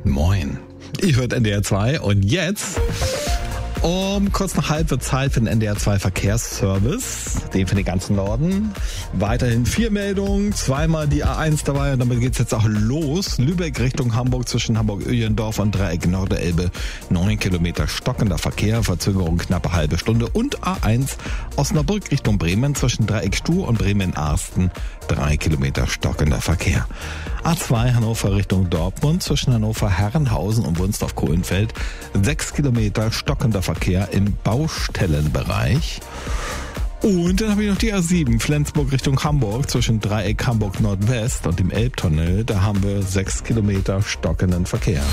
Moin. Ihr hört NDR 2 und jetzt um kurz nach halb wird Zeit für den NDR 2 Verkehrsservice, den für den ganzen Norden. Weiterhin 4 Meldungen, zweimal die A1 dabei und damit geht's jetzt auch los. Lübeck Richtung Hamburg zwischen Hamburg-Öhlendorf und Dreieck Norderelbe 9 Kilometer stockender Verkehr, Verzögerung knappe halbe Stunde und A1 Osnabrück Richtung Bremen zwischen Dreieck Stuhr und Bremen-Arsten 3 Kilometer stockender Verkehr. A2 Hannover Richtung Dortmund zwischen Hannover-Herrenhausen und Wunstorf-Kohlenfeld 6 Kilometer stockender Verkehr im Baustellenbereich. Und dann habe ich noch die A7 Flensburg Richtung Hamburg zwischen Dreieck Hamburg Nordwest und dem Elbtunnel. Da haben wir 6 Kilometer stockenden Verkehr.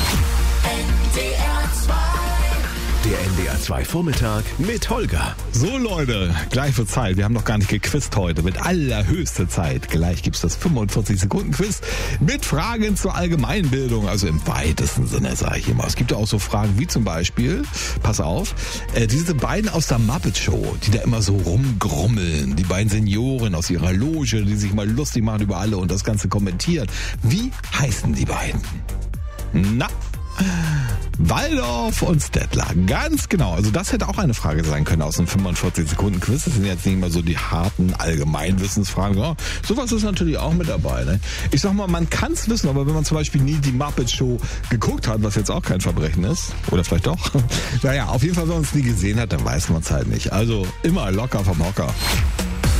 Der NDR 2 Vormittag mit Holger. So Leute, gleich wird Zeit. Wir haben noch gar nicht gequizt heute. Mit allerhöchster Zeit. Gleich gibt's das 45-Sekunden-Quiz mit Fragen zur Allgemeinbildung. Also im weitesten Sinne, sage ich immer. Es gibt ja auch so Fragen wie zum Beispiel, pass auf, diese beiden aus der Muppet Show, die da immer so rumgrummeln. Die beiden Senioren aus ihrer Loge, die sich mal lustig machen über alle und das Ganze kommentieren. Wie heißen die beiden? Na? Waldorf und Stettler, ganz genau. Also das hätte auch eine Frage sein können aus dem 45-Sekunden-Quiz. Das sind jetzt nicht mal so die harten Allgemeinwissensfragen. Ja, sowas ist natürlich auch mit dabei. Ne? Ich sag mal, man kann es wissen, aber wenn man zum Beispiel nie die Muppet Show geguckt hat, was jetzt auch kein Verbrechen ist, oder vielleicht doch, naja, auf jeden Fall, wenn man es nie gesehen hat, dann weiß man es halt nicht. Also immer locker vom Hocker.